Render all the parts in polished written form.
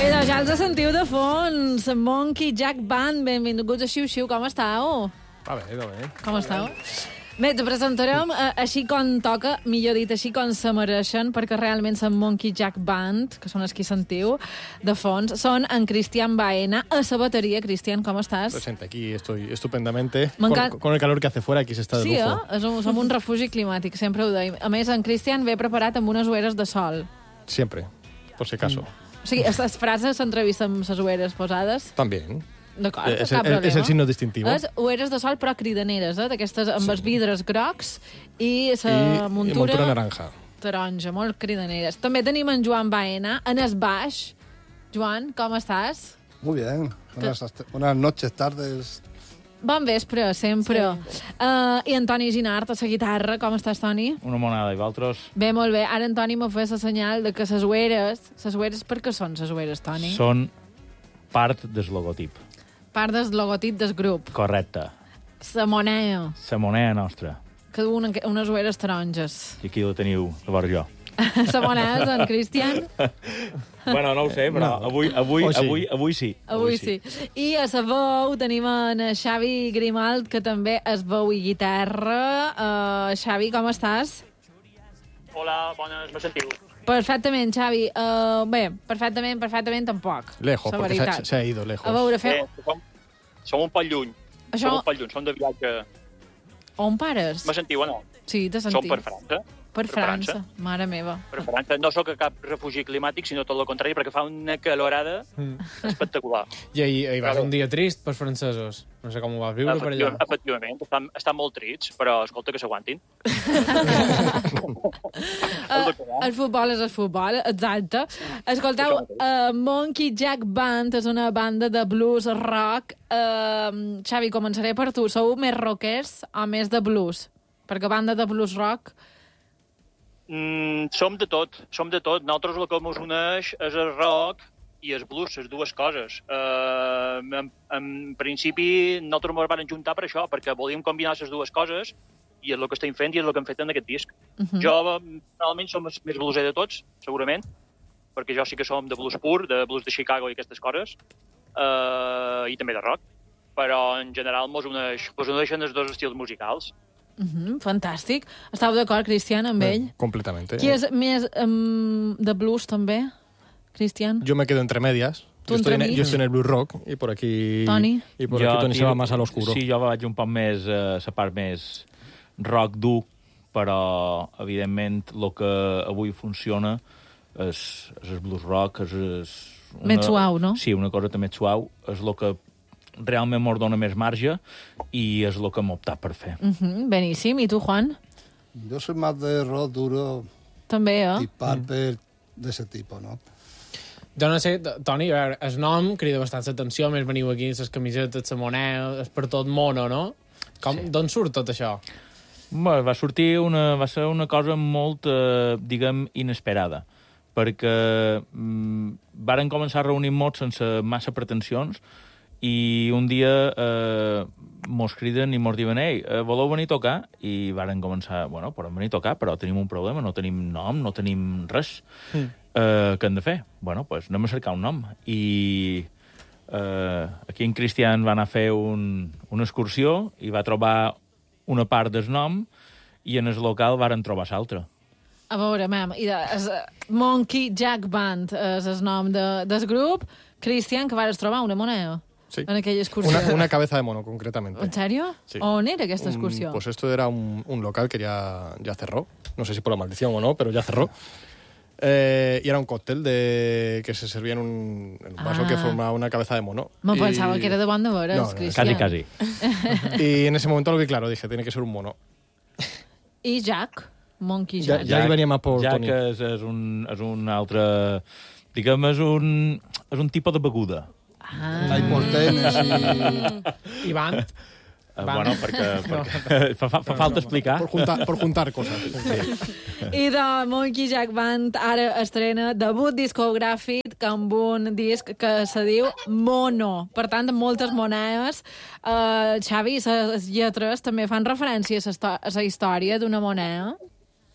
Idò, ja els sentiu de fons. Monkey Jack Band, benvinguts a Xiu-Xiu. Com estàu? Va bé. Com estàu? Bé, te presentarem així com toca, millor dit, així com se mereixen, perquè realment són Monkey Jack Band, que són els que sentiu, de fons. Són en Cristian Baena, a la bateria. Cristian, com estàs? Presente, aquí estoy estupendamente. Con el calor que hace fuera, aquí se está de lujo. Sí, som un refugi climàtic, sempre ho deim. A més, en Cristian ve preparat amb unes ulleres de sol. Siempre, por si acaso. O sigui, les frases s'entrevista amb les ulleres posades? También. D'acord, Es cap problema. el signo distintivo. Les ulleres de sol, però cridaneres, d'aquestes amb els vidres grocs i la muntura... I muntura naranja. Taronja, molt cridaneres. També tenim en Joan Baena, en el baix. Joan, com estàs? Muy bien. Buenas noches, tardes. Bon vespre, sempre. Sí. I en Toni Ginart, a la guitarra. Com estàs, Toni? Una monada, i vosaltres? Bé, molt bé. Ara en Toni m'ha fet la senyal de que les ulleres, per què són les ulleres, Toni? Són part del logotip. Part del logotip del grup. Correcte. La moneda. La moneda nostra. Que duen unes ulleres taronges. I aquí la teniu, la vora jo. La moneda és en Cristian? Bueno, no ho sé, però no. Avui sí. Avui sí. I a la veu tenim en Xavi Grimalt, que també és veu i guitarra. Xavi, com estàs? Hola, bones, me sentiu? Perfectament, Xavi. Bé, perfectament tampoc. Lejos, porque se ha ido lejos. A veure, Som un poc lluny. Això... Som un poc lluny, som de viatge. On pares? Me sentiu o no? Sí, te sentim. Som per França. Per França, mare meva. Per França. No sóc cap refugi climàtic, sinó tot el contrari, perquè fa una calorada espectacular. I ahir va ser un dia trist pels francesos. No sé com ho vas viure per allà. Efectivament, estan molt trits, però escolta, que s'aguantin. El futbol és el futbol, exacte. Escolteu, Monkey Jack Band és una banda de blues rock. Xavi, començaré per tu. Sou més rockers o més de blues? Perquè banda de blues rock... Som de tot. Nosaltres el que ens uneix és el rock i el blues, les dues coses. En principi, nosaltres ens vam juntar per això, perquè volíem combinar les dues coses, i és el que estem fent i és el que hem fet en aquest disc. Jo, personalment, som el més blueser de tots, segurament, perquè jo sí que som de blues pur, de blues de Chicago i aquestes coses, i també de rock, però en general ens uneixen els dos estils musicals. Fantàstic. Estàu d'acord, Cristian, amb ell? Completamente. Qui és més de blues, també, Cristian? Yo me quedo entre medias. Yo estoy en el blues rock y por aquí Toni. Y por aquí Toni se va más al oscuro. Sí, jo vaig un poc més la part més rock dur, però evidentment el que avui funciona és el blues rock, més suau, no? Sí, una cosa també suau, és el que realment mos dona més marge i és el que hem optat per fer. Beníssim. I tu, Juan? Yo soy más de rock duro. També, Deep Purple, de ese tipo, ¿no? Jo no sé, Toni, a veure, el nom crida bastant l'atenció, més veniu aquí, les camisetes, la moneda, és per tot mono, no? D'on surt tot això? Va ser una cosa molt, diguem, inesperada, perquè varen començar a reunir-nos sense massa pretensions, i un dia mos criden i mos diuen voleu venir a tocar? I varen començar, podem venir a tocar, però tenim un problema, no tenim nom, no tenim res. Què hem de fer? Anem a cercar un nom. I aquí en Cristian va anar a fer una excursió i va trobar una part del nom i en el local varen trobar l'altre. A veure, Monkey Jack Band és el nom del grup. Cristian, que vas trobar una moneda. Sí. En aquella excursió. Una cabeza de mono, concretamente. ¿En serio? Sí. ¿On era aquesta excursió? Pues esto era un local que ya cerró. No sé si por la maldición o no, pero ya cerró. Y era un cóctel que se servía en un vaso que formaba una cabeza de mono. Me pensava que era de bon de veres, no, Cristian. Casi. Y en ese momento lo vi claro, dije, tiene que ser un mono. I Jack? Monkey Jack. Ja venia más por Jack Toni. és un altre... Diguem, és un tipus de beguda. Hay porteños I band? Perquè fa falta explicar. Por juntar cosas. I de Monkey Jack Band ara estrena debut discogràfic amb un disc que se diu Mono. Per tant, amb moltes monedes. Xavi, les lletres també fan referència a la història d'una moneda?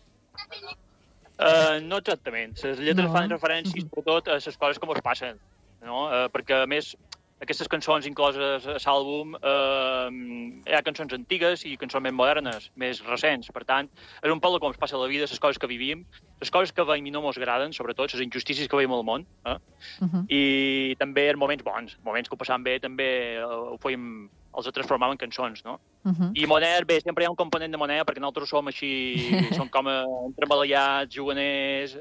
No exactament. Les lletres fan referències, sobretot, a les coses que ens passen. no? Perquè, a més, aquestes cançons incloses a l'àlbum, hi ha cançons antigues i cançons més modernes, més recents. Per tant, és un poc com es passa la vida, les coses que vivim, les coses que veiem i no ens agraden, sobretot, les injustícies que veiem al món. I també els moments bons, moments que ho passàvem bé, també ho fèiem, els transformàvem en cançons, no? I Moner, bé, sempre hi ha un component de Moner, perquè nosaltres som així, som com entremaliats, juganers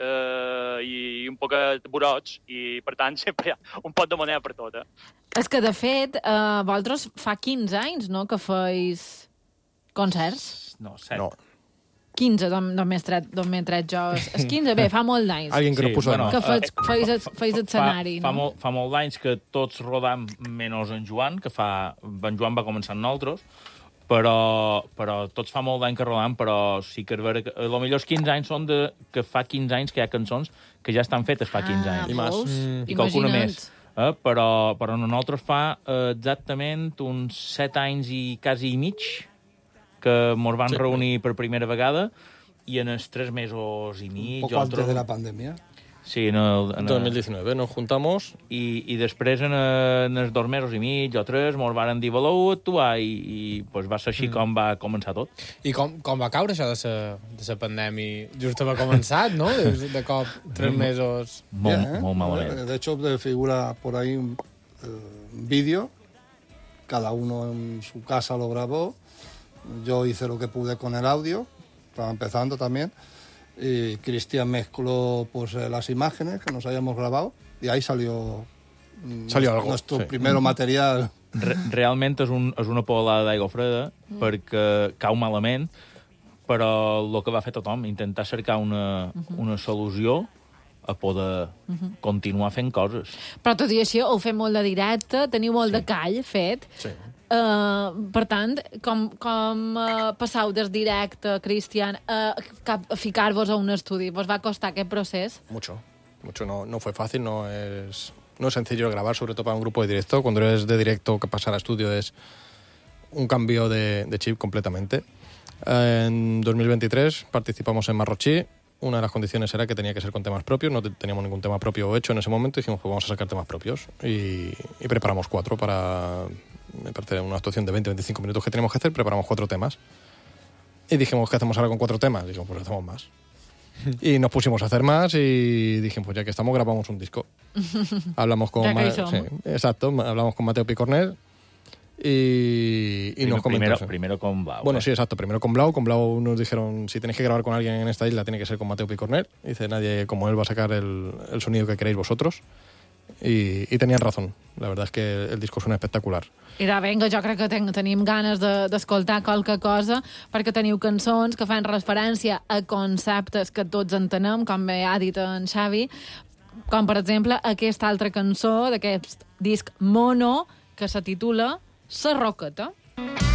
i un poc burots, i per tant sempre hi ha un pot de Moner per tot, És que, de fet, vosaltres fa 15 anys, no?, que feis concerts. No, 7. No. 15, d'on m'he tret jo. És 15, bé, fa molt d'anys. Alguien que no puso de bueno, más. Que feis escenari, no? Fa molt d'anys que tots rodam, menys en Joan, en Joan va començar amb nosaltres, però tots fa molt d'any que rodam, però sí que és vera que potser els 15 anys són que fa 15 anys que hi ha cançons que ja estan fetes fa 15 anys. I més. I qualcuna més. Però nosaltres fa exactament uns 7 anys i quasi i mig que mos van reunir per primera vegada i en els 3 mesos i mig... Un poco antes de la pandemia. Sí, En 2019 nos juntamos. I després, en els 2 mesos i mig o 3, mos varen dir, voleu actuar? I pues, va ser així com va començar tot. I com va caure això de la pandèmia? Just haver començat, no? De cop, 3 mesos... Molt malament. De hecho, figura por ahí un vídeo. Cada uno en su casa lo grabó. Yo hice lo que pude con el audio. Estaba empezando también. Y Cristian mezcló pues las imágenes que nos habíamos grabado y ahí salió algo, nuestro sí. primer material. Realment és una polada d'aigua freda perquè cau malament, però el que va fer tothom, intentar cercar una solució a poder continuar fent coses. Però tot i així, ho fem molt de directe, teniu molt de call fet. Sí. Per tant, com passau des directe, Cristian, a ficar-vos a un estudi? Vos va costar aquest procés? Mucho. No fue fácil, no es sencillo grabar, sobre todo para un grupo de directo. Cuando eres de directo, que pasar a estudio es un cambio de chip completamente. En 2023 participamos en Marrochí. Una de las condiciones era que tenía que ser con temas propios. No teníamos ningún tema propio hecho en ese momento. Dijimos, pues vamos a sacar temas propios. Y preparamos 4 para... Me parece una actuación de 20-25 minutos que teníamos que hacer. Preparamos 4 temas. Y dijimos, ¿qué hacemos ahora con 4 temas? Dijimos, pues hacemos más. Y nos pusimos a hacer más y dijimos, pues ya que estamos, grabamos un disco. Hablamos con... Sí, exacto. Hablamos con Mateo Picornel y nos comentó. Primero con Blau. Bueno, sí, exacto. Primero con Blau. Con Blau nos dijeron, si tenéis que grabar con alguien en esta isla, tiene que ser con Mateo Picornel. Dice, nadie como él va a sacar el sonido que queréis vosotros. I tenien raó. La veritat és que el disco suena espectacular. I vinga, jo crec que tenim ganes d'escoltar qualque cosa, perquè teniu cançons que fan referència a conceptes que tots entenem, com bé ha dit en Xavi, com per exemple aquesta altra cançó d'aquest disc Mono, que se titula Sa Roqueta.